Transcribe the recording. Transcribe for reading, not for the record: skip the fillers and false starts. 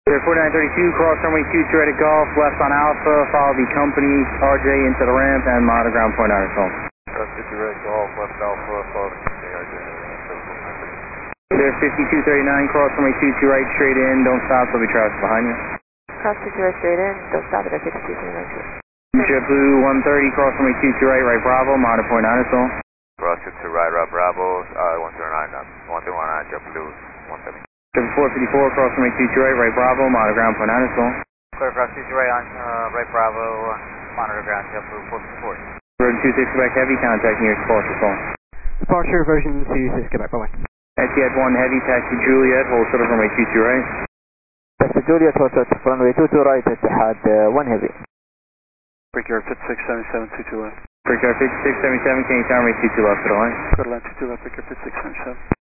4932, cross runway 22 right at Golf, left on Alpha, follow the company, RJ into the ramp, and monitor ground point out assault. Cross 50 right Golf, left Alpha, follow the company, RJ into the ramp. There 5239, cross runway 22 right straight in, don't stop, there'll be traffic behind you. Cross 22 right straight in, don't stop at 5239. JetBlue 130, cross runway 22 right Bravo, monitor point out assault. Cross 22 right Bravo, 139, JetBlue 130. 454, cross runway 22 right Bravo, monitor ground point out assault. Clear cross 22 right on right Bravo, monitor ground, JetBlue 454. Road 26 Quebec Heavy, contacting your departure phone. Departure version 26 Quebec, bye-bye. Etihad 1 Heavy, taxi Juliet, hold short of runway 22 right. Taxi Juliet, hold short of runway 22 right, Etihad 1 Heavy. Brickyard 5677, 22 left. Brickyard 5677, can you turn runway 22 left to the line? Got a line 22 left, Brickyard 5677.